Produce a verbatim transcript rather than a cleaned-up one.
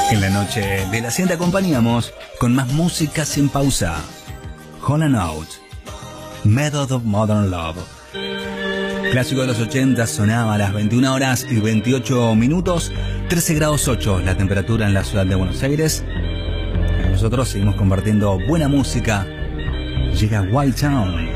En la noche de la cien te acompañamos con más música sin pausa. Hall and Out, Method of Modern Love. Clásico de los ochenta, sonaba a las veintiuna horas y veintiocho minutos, trece grados ocho la temperatura en la ciudad de Buenos Aires. Nosotros seguimos compartiendo buena música. Llega White Town.